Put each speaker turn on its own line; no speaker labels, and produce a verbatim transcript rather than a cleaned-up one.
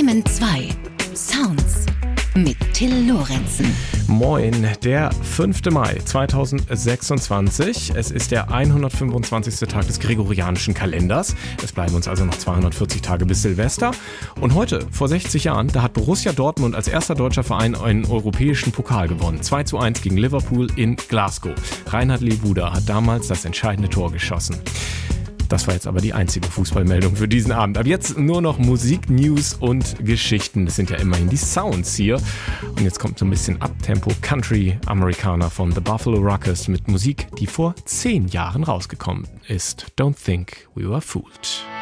Bremen zwei Sounds mit Till Lorenzen.
Moin, der fünfte Mai zweitausendsechsundzwanzig. Es ist der hundertfünfundzwanzigste Tag des gregorianischen Kalenders. Es bleiben uns also noch zweihundertvierzig Tage bis Silvester. Und heute, vor sechzig Jahren, da hat Borussia Dortmund als erster deutscher Verein einen europäischen Pokal gewonnen. zwei zu eins gegen Liverpool in Glasgow. Reinhard Lebuda hat damals das entscheidende Tor geschossen. Das war jetzt aber die einzige Fußballmeldung für diesen Abend. Ab jetzt nur noch Musik, News und Geschichten. Das sind ja immerhin die Sounds hier. Und jetzt kommt so ein bisschen Uptempo Country Amerikaner von The Buffalo Rockers mit Musik, die vor zehn Jahren rausgekommen ist. Don't think we were fooled.